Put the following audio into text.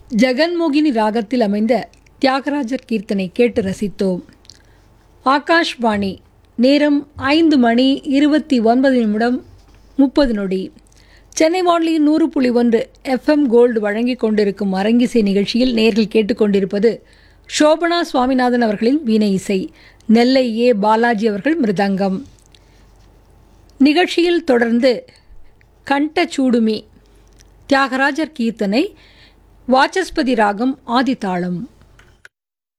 ஜெகன்மோகினி ராகத்தில் அமைந்த தியாகராஜர் கீர்த்தனை கேட்டு ரசித்தோம். ஆகாஷ்வாணி, நேரம் 5:29 சென்னை வானொலியின் 100.1 FM கோல்டு வழங்கிக் கொண்டிருக்கும் அரங்கிசை நிகழ்ச்சியில் நேர்கள் கேட்டுக்கொண்டிருப்பது சோபனா சுவாமிநாதன் அவர்களின் வீணை இசை, நெல்லை ஏ. பாலாஜி அவர்கள் மிருதங்கம். நிகழ்ச்சியில் தொடர்ந்து கண்டச்சூடுமி தியாகராஜர் கீர்த்தனை, வாசஸ்பதி ராகம் ஆதிதாளம்.